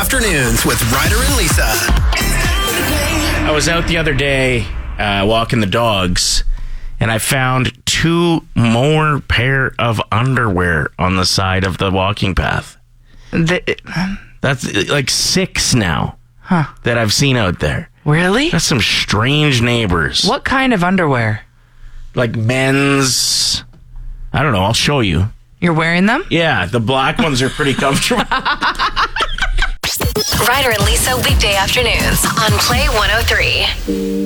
Afternoons with Ryder and Lisa. I was out the other day walking the dogs, and I found 2 more pair of underwear on the side of the walking path. That's like 6 now that I've seen out there. Really? That's some strange neighbors. What kind of underwear? Like men's... I don't know. I'll show you. You're wearing them? Yeah, the black ones are pretty comfortable. Ryder and Lisa weekday afternoons on Play 103.